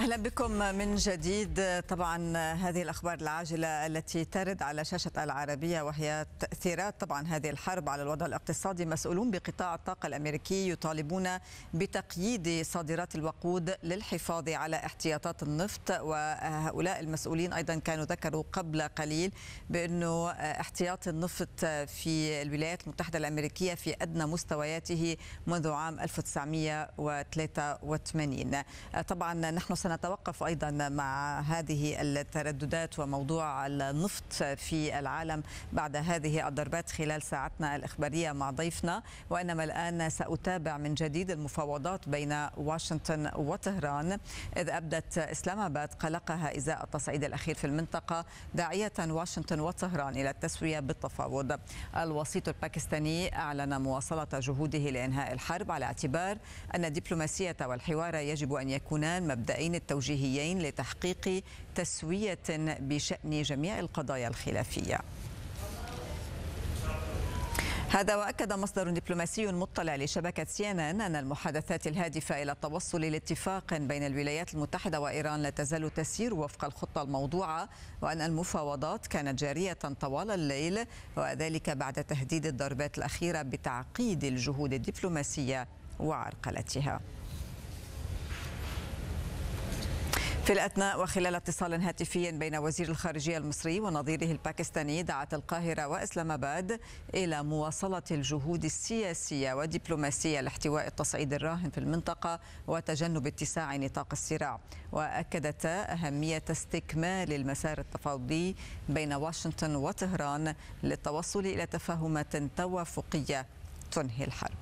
أهلا بكم من جديد. طبعا هذه الأخبار العاجلة التي ترد على شاشة العربية وهي تأثيرات طبعا هذه الحرب على الوضع الاقتصادي. مسؤولون بقطاع الطاقة الأمريكي يطالبون بتقييد صادرات الوقود للحفاظ على احتياطات النفط، وهؤلاء المسؤولين أيضا كانوا ذكروا قبل قليل بأنه احتياط النفط في الولايات المتحدة الأمريكية في أدنى مستوياته منذ عام 1983. طبعا نحن سنتوقف أيضا مع هذه الترددات وموضوع النفط في العالم بعد هذه الضربات خلال ساعتنا الإخبارية مع ضيفنا، وإنما الآن سأتابع من جديد المفاوضات بين واشنطن وطهران، إذ أبدت إسلام آباد قلقها إزاء التصعيد الأخير في المنطقة، داعية واشنطن وطهران إلى التسوية بالتفاوض. الوسيط الباكستاني أعلن مواصلة جهوده لإنهاء الحرب على اعتبار أن الدبلوماسية والحوار يجب أن يكونان مبدئين التوجيهيين لتحقيق تسوية بشأن جميع القضايا الخلافية. هذا وأكد مصدر دبلوماسي مطلع لشبكة CNN أن المحادثات الهادفة إلى التوصل لاتفاق بين الولايات المتحدة وإيران لا تزال تسير وفق الخطة الموضوعة، وأن المفاوضات كانت جارية طوال الليل، وذلك بعد تهديد الضربات الأخيرة بتعقيد الجهود الدبلوماسية وعرقلتها. في الأثناء وخلال اتصال هاتفي بين وزير الخارجية المصري ونظيره الباكستاني، دعت القاهرة وإسلام آباد إلى مواصلة الجهود السياسية والدبلوماسية لاحتواء التصعيد الراهن في المنطقة وتجنب اتساع نطاق الصراع، وأكدتا أهمية استكمال المسار التفاوضي بين واشنطن وطهران للتوصل إلى تفاهمات توافقية تنهي الحرب.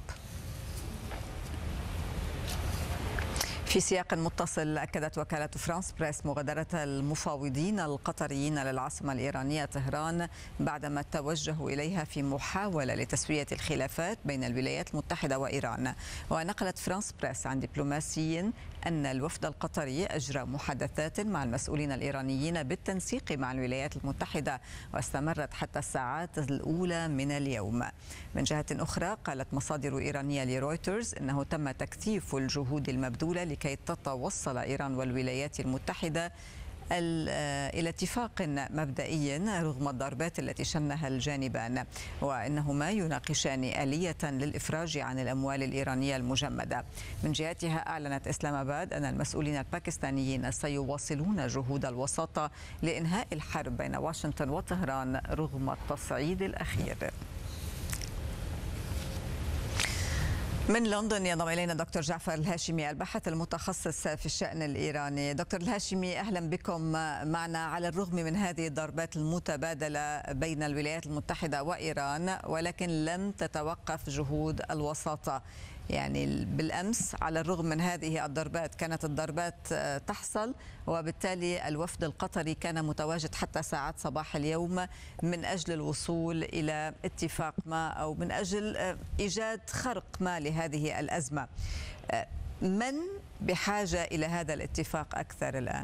في سياق متصل، أكدت وكالة فرانس بريس مغادرة المفاوضين القطريين للعاصمة الإيرانية طهران بعدما توجهوا إليها في محاولة لتسوية الخلافات بين الولايات المتحدة وإيران. ونقلت فرانس بريس عن دبلوماسي أن الوفد القطري أجرى محادثات مع المسؤولين الإيرانيين بالتنسيق مع الولايات المتحدة، واستمرت حتى الساعات الأولى من اليوم. من جهة أخرى، قالت مصادر إيرانية لرويترز أنه تم تكثيف الجهود المبذولة لكي تتوصل إيران والولايات المتحدة إلى اتفاق مبدئي رغم الضربات التي شنها الجانبان، وإنهما يناقشان آلية للإفراج عن الأموال الإيرانية المجمدة. من جهتها، أعلنت إسلام آباد أن المسؤولين الباكستانيين سيواصلون جهود الوساطة لإنهاء الحرب بين واشنطن وطهران رغم التصعيد الأخير. من لندن ينضم إلينا دكتور جعفر الهاشمي، الباحث المتخصص في الشأن الإيراني. دكتور الهاشمي، أهلا بكم معنا. على الرغم من هذه الضربات المتبادلة بين الولايات المتحدة وإيران، ولكن لم تتوقف جهود الوساطة. يعني بالأمس على الرغم من هذه الضربات كانت الضربات تحصل، وبالتالي الوفد القطري كان متواجد حتى ساعات صباح اليوم من أجل الوصول إلى اتفاق ما أو من أجل إيجاد خرق ما لهذه الأزمة. من بحاجة إلى هذا الاتفاق أكثر الآن؟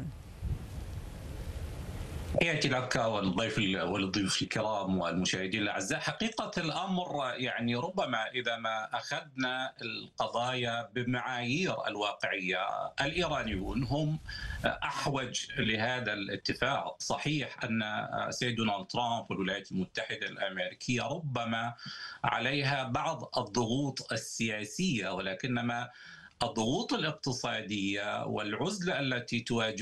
تحياتي لك والضيوف الكرام والمشاهدين الاعزاء. حقيقه الامر يعني ربما اذا ما اخذنا القضايا بمعايير الواقعيه، الايرانيون هم احوج لهذا الاتفاق. صحيح ان سيد دونالد ترامب والولايات المتحده الامريكيه ربما عليها بعض الضغوط السياسيه، ولكنما الضغوط الاقتصاديه والعزله التي تواجه